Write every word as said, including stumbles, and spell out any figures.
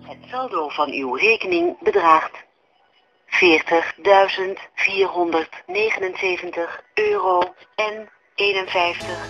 Het saldo van uw rekening bedraagt veertigduizend vierhonderdnegenenzeventig euro en eenenvijftig